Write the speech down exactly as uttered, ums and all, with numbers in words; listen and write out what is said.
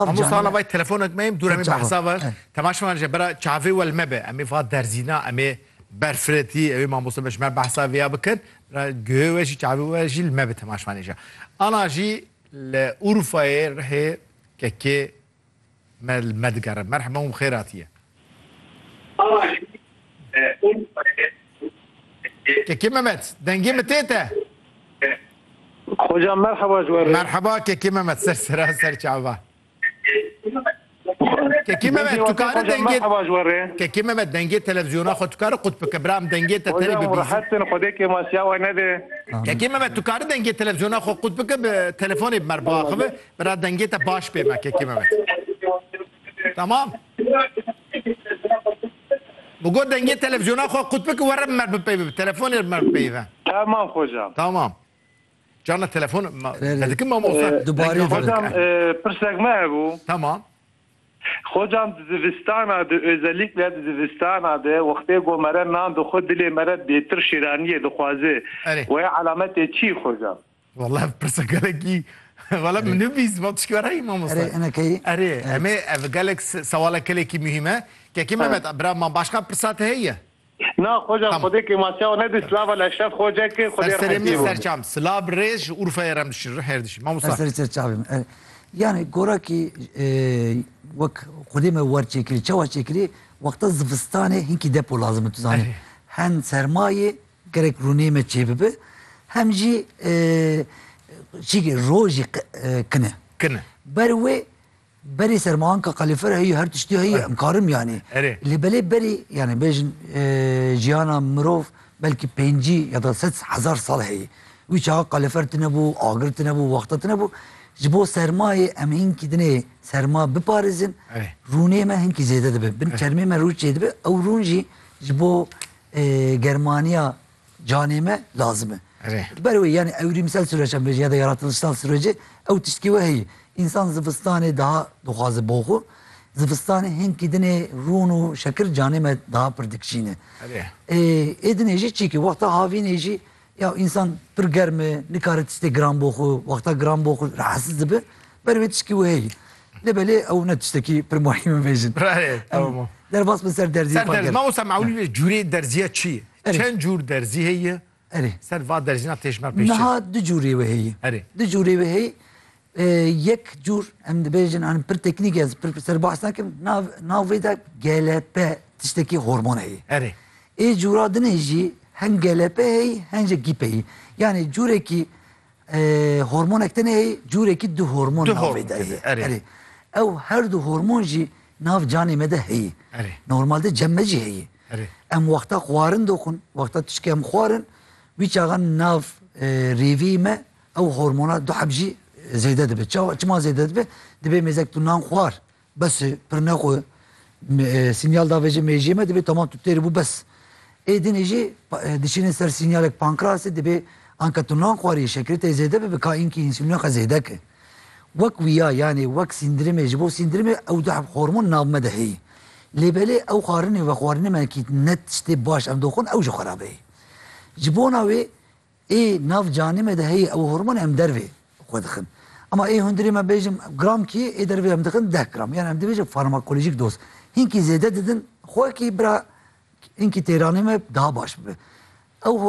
همو صار باي تلفونك ميم دور امي بحسابه تماش ما جبرا تشافي والمبه امي فات درزينا امي برفرتي امي ما مصمش ما بحسابي بكن جوش تشافي وجي المبه تماش ما نجا انا جي لاورفا رح ككي مال مدقر مرحبا وخيراتيه انا جي اورفا ككي ممت دنجي متيته خوجا مرحبا جواري مرحبا ككي ممت سر سر سر شعبان كي ما تكار دنجي كي ما دنجي تلفزيون خد تكار قد بكبرام دنجي تتري بي راحت خدك ما سيا ونده كي ما تكار دنجي تلفزيون خد قد بك تليفوني بمربا خبه برا دنجي تا باش بي ما كي ما تمام بقول دنجي تلفزيون خد قد بك ورا مربا بي تليفوني مربا بي تمام خوجا تمام جانا تليفون هذيك ما موصل دوباره خوجا برسك ما ابو تمام Hocam Zivistana'da özellikle Zivistana'da vakti gomeren nan da khud dili meret betir şiraniye dixwaze ve alamet çi hocam والله برسكلكي والله من نبيز ما تشكري ما مصر اري انا كي اري امي افقالك سوالك كليكي مهمه كي ما برا ما باشقا برسات هي نا hocam خدك ما سيا ند سلاف الاشرف خوجك خدي سرمي سرچام سلاب ريج urfa يرمش رحيردش ما مصر سر سرچام يعني گوراكي وك خدمه ورچكري چوا چكري وقت زفستانه هنكي ديبو لازم تزاني هن سرمایه گرك رونيمه چيبه هم جي شيء روجي كنه كنه بروي بري سرمان كقليفر هي هر تشتي هي مكارم يعني اللي بلي بري يعني بيجن جيانا مروف بلكي بينجي يا دا ست هزار سال هي ويشا قليفر تنبو اگر تنبو وقت تنبو جبو سرمایه ام هنکی دنه سرما بپارزن رونه ما هنکی زیاده دبه بن چرمه ما روچ دبه او رونجی جبو گرمانیا جانمه لازمه بروی yani evrimsel süreçten beri ya da yaratılışsal süreci o tişki ve hey insan zıfıstanı daha doğazı boğu zıfıstanı henki dine runu şekir canime daha pırdikşine edineci çiki vakta havineci ya insan bir germe nikaret işte gram boğu vakta gram boğu rahatsız gibi böyle tişki ve hey lebeli o netişteki bir muhim mecid tamam der bas mesela derzi yapar ma olsa mauli curi derziye çi çen cur derzi heye اري سر فاد درزينا تشمر بيش نها دجوري وهي اري دجوري وهي يك جور ام دبيجن ان بر تكنيك از بر سر بحثنا كم ناف نافيدا جلب تشتكي هرمون هي اري اي جورا دنيجي هن جلب هي هن جيبي يعني جوريكي هرمون اكتني هي جوريكي دو هرمون نافيدا اري او هر دو هرمون جي ناف جاني مده هي اري نورمالده جمجي هي اري ام وقتا خوارن دوخن وقتا تشكي ام خوارن ويشاغن ناف ريفيمه او هرمونات دو حبجي زياده دبي چما زياده دبي دبي مزك تنان خوار بس برنخو سينيال دافجي ميجيمه دبي تمام تطير بو بس ايدينجي دشين سر سينيالك بانكراس دبي انك تنان خواري شكرته زياده دبي كاينكي انسولين خزيدك وك ويا يعني وك سندرمي جبو سندرمي او دو هرمون ناف مدهي لبلي او خارني وخارني ما كي نت تشتي باش ام دوخن او جو خرابي جبونا وي اي ناف جانمه ده هي او هرمون ام دروي خدخن اما اي هندري ما بيجم جرام كي اي دروي ام دخن ده جرام يعني ام دبيج فارماكولوجيك دوز هنكي زياده ددن خو كي برا انكي تيرانمه daha baş او